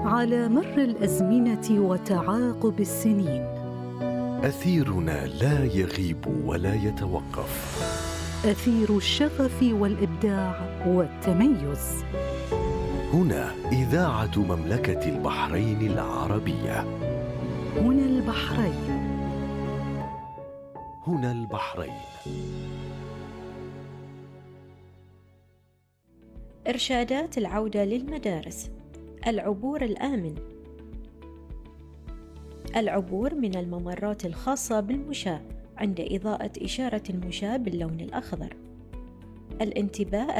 على مر الأزمنة وتعاقب السنين. أثيرنا لا يغيب ولا يتوقف، أثير الشغف والإبداع والتميز. هنا إذاعة مملكة البحرين العربية. هنا البحرين. هنا البحرين. إرشادات العودة للمدارس. العبور الآمن. العبور من الممرات الخاصة بالمشاة عند إضاءة إشارة المشاة باللون الأخضر. الانتباه